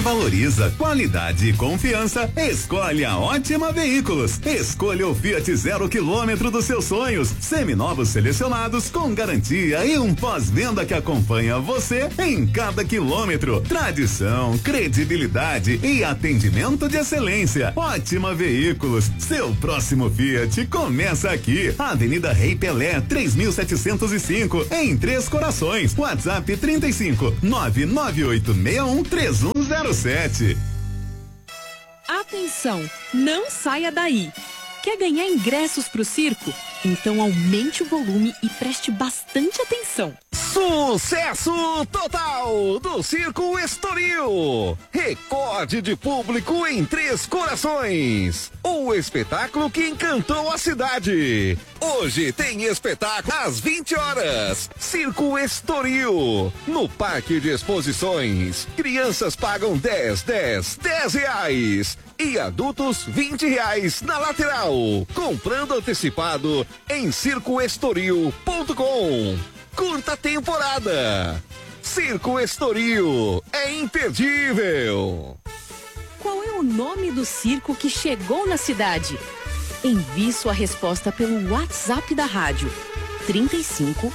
valoriza qualidade e confiança, escolhe a Ótima Veículos. Escolha o Fiat 0 km dos seus sonhos. Seminovos selecionados com garantia e um pós-venda que acompanha você em cada quilômetro. Tradição, credibilidade e atendimento de excelência. Ótima Veículos. Seu próximo Fiat começa aqui. Avenida Rei Pelé, 3705, em Três Corações. WhatsApp 35 99861 3107. Atenção, não saia daí. Quer ganhar ingressos pro circo? Então aumente o volume e preste bastante atenção. Sucesso total do Circo Estoril. Recorde de público em Três Corações. O espetáculo que encantou a cidade. Hoje tem espetáculo às 20 horas. Circo Estoril. No Parque de Exposições. Crianças pagam 10 reais. E adultos R$20 na lateral. Comprando antecipado em circoestoril.com. Curta a temporada. Circo Estoril é imperdível. Qual é o nome do circo que chegou na cidade? Envie sua resposta pelo WhatsApp da rádio 35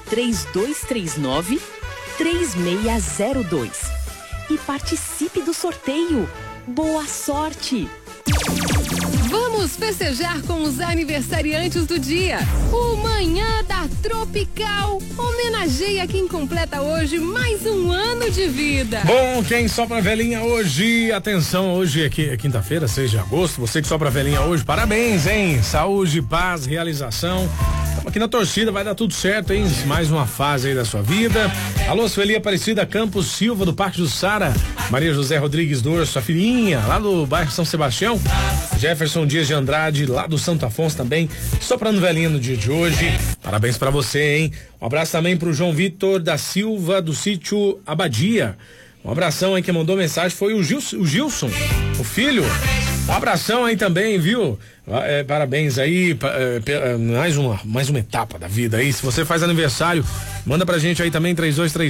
3239 3602 e participe do sorteio. Boa sorte! Vamos festejar com os aniversariantes do dia. O Manhã da Tropical homenageia quem completa hoje mais um ano de vida. Bom, quem sopra a velhinha hoje, atenção, hoje é quinta-feira, 6 de agosto, você que sopra a velhinha hoje, parabéns, hein? Saúde, paz, realização. Estamos aqui na torcida, vai dar tudo certo, hein? Mais uma fase aí da sua vida. Alô, Sueli Aparecida Campos Silva, do Parque Jussara. Maria José Rodrigues Dorso, a filhinha, lá do bairro São Sebastião. Jefferson Dias de Andrade, lá do Santo Afonso também, soprando velhinha no dia de hoje. Parabéns pra você, hein? Um abraço também pro João Vitor da Silva, do sítio Abadia. Um abração aí, quem mandou mensagem foi o Gilson, o filho. Um abração aí também, viu? Parabéns aí, mais uma etapa da vida aí. Se você faz aniversário, manda pra gente aí também,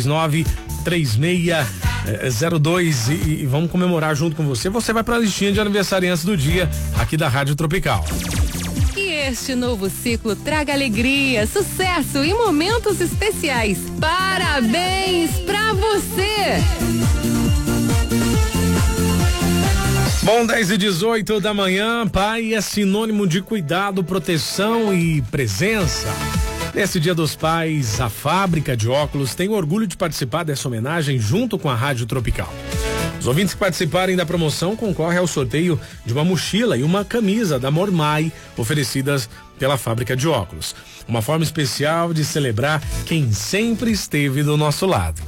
3239-3602 e vamos comemorar junto com você. Você vai pra listinha de aniversariantes do dia aqui da Rádio Tropical. Que este novo ciclo traga alegria, sucesso e momentos especiais. Parabéns pra você! Bom, 10h18 da manhã, pai é sinônimo de cuidado, proteção e presença. Nesse Dia dos Pais, a Fábrica de Óculos tem orgulho de participar dessa homenagem junto com a Rádio Tropical. Os ouvintes que participarem da promoção concorrem ao sorteio de uma mochila e uma camisa da Mormai, oferecidas pela Fábrica de Óculos. Uma forma especial de celebrar quem sempre esteve do nosso lado.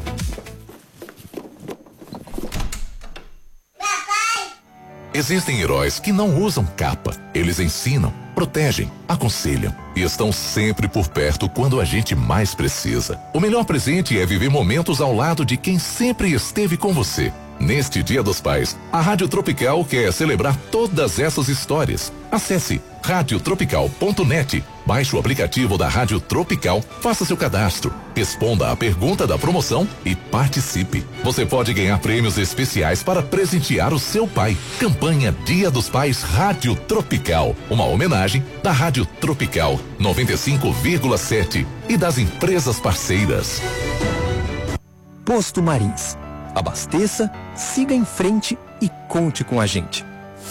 Existem heróis que não usam capa. Eles ensinam, protegem, aconselham e estão sempre por perto quando a gente mais precisa. O melhor presente é viver momentos ao lado de quem sempre esteve com você. Neste Dia dos Pais, a Rádio Tropical quer celebrar todas essas histórias. Acesse radiotropical.net, baixe o aplicativo da Rádio Tropical, faça seu cadastro, responda a pergunta da promoção e participe. Você pode ganhar prêmios especiais para presentear o seu pai. Campanha Dia dos Pais Rádio Tropical, uma homenagem da Rádio Tropical 95,7 e das empresas parceiras. Posto Marins. Abasteça, siga em frente e conte com a gente.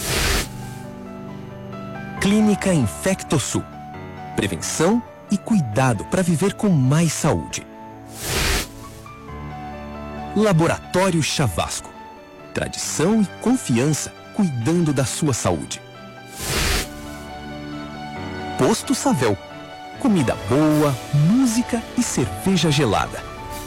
Clínica Infectosul. Prevenção e cuidado para viver com mais saúde. Laboratório Chavasco. Tradição e confiança cuidando da sua saúde. Posto Savel. Comida boa, música e cerveja gelada.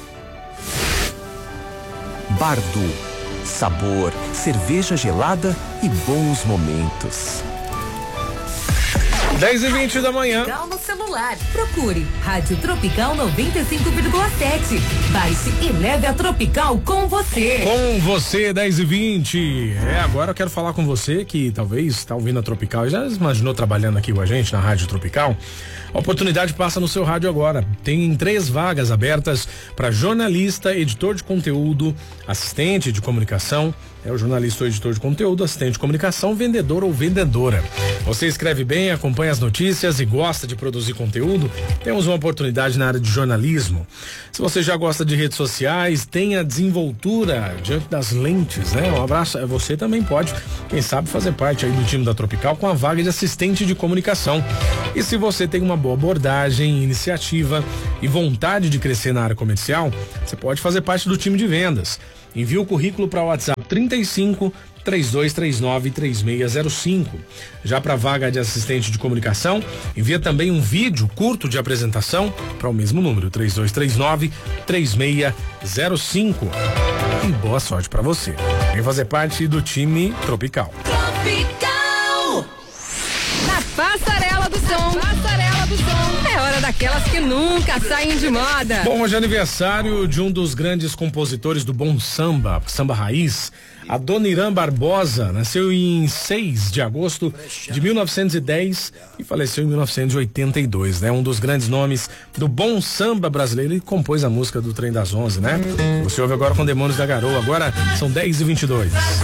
Bardu, sabor, cerveja gelada e bons momentos. 10h20 da manhã. Tropical no celular. Procure Rádio Tropical 95,7. Baixe e leve a Tropical com você. Com você, 10h20. Agora eu quero falar com você que talvez está ouvindo a Tropical e já imaginou trabalhando aqui com a gente na Rádio Tropical. A oportunidade passa no seu rádio agora. Tem 3 vagas abertas para jornalista, editor de conteúdo, assistente de comunicação. É o jornalista ou editor de conteúdo, assistente de comunicação, vendedor ou vendedora. Você escreve bem, acompanha as notícias e gosta de produzir conteúdo? Temos uma oportunidade na área de jornalismo. Se você já gosta de redes sociais, tem a desenvoltura diante das lentes, né? Um abraço, você também pode, quem sabe, fazer parte aí do time da Tropical com a vaga de assistente de comunicação. E se você tem uma boa abordagem, iniciativa e vontade de crescer na área comercial, você pode fazer parte do time de vendas. Envie o currículo para o WhatsApp 35 3239 3605. Já para a vaga de assistente de comunicação, envia também um vídeo curto de apresentação para o mesmo número, 3239 3605. E boa sorte para você. Vem fazer parte do time Tropical. Tropical! Na passarela do som. Passarela do som. É hora daquelas que nunca saem de moda. Bom, hoje é aniversário de um dos grandes compositores do bom samba, samba raiz. A Dona Irã Barbosa nasceu em 6 de agosto de 1910 e faleceu em 1982, né? Um dos grandes nomes do bom samba brasileiro e compôs a música do Trem das 11, né? Você ouve agora com Demônios da Garoa. Agora são 10h22.